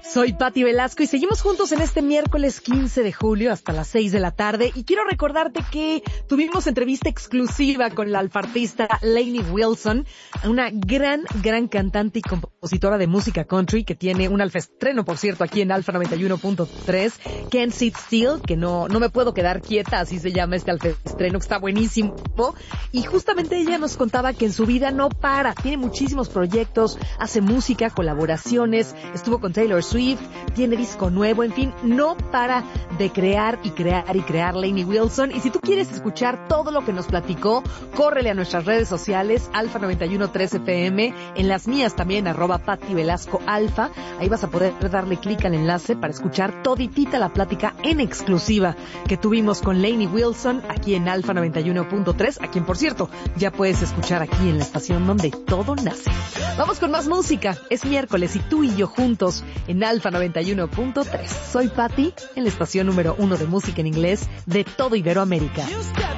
Soy Patti Velasco y seguimos juntos en este miércoles 15 de julio hasta las 6 de la tarde. Y quiero recordarte que tuvimos entrevista exclusiva con la alfartista Lainey Wilson, una gran cantante y compositora de música country que tiene un alfaestreno, por cierto, aquí en Alfa 91.3, Can't Sit Still, que no me puedo quedar quieta, así se llama este alfaestreno, que está buenísimo. Y justamente ella nos contaba que en su vida no para, tiene muchísimos proyectos, hace música, colaboraciones, estuvo con Taylor Swift, tiene disco nuevo, en fin, no para de crear Lainey Wilson. Y si tú quieres escuchar todo lo que nos platicó, córrele a nuestras redes sociales, Alfa 91.3 FM, en las mías también, @Patti Velasco Alfa. Ahí vas a poder darle clic al enlace para escuchar toditita la plática en exclusiva que tuvimos con Lainey Wilson aquí en Alfa 91.3, a quien, por cierto, ya puedes escuchar aquí en la estación donde todo nace. Vamos con más música. Es miércoles y tú y yo juntos en Alfa 91.3. Soy Patti, en la estación número 1 de música en inglés de todo Iberoamérica.